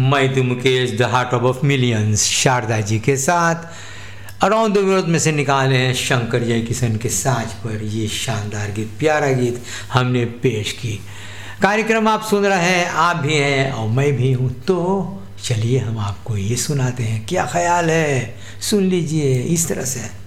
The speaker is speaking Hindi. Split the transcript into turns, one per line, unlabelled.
मैं तो Mukesh the heart of millions Sharda ji के साथ अराउंड द वर्ल्ड में से निकाले हैं शंकर जय किशन के साज पर ये शानदार गीत, प्यारा गीत हमने पेश की। कार्यक्रम आप सुन रहे हैं, आप भी हैं और मैं भी हूँ, तो चलिए हम आपको ये सुनाते हैं। क्या ख्याल है, सुन लीजिए इस तरह से।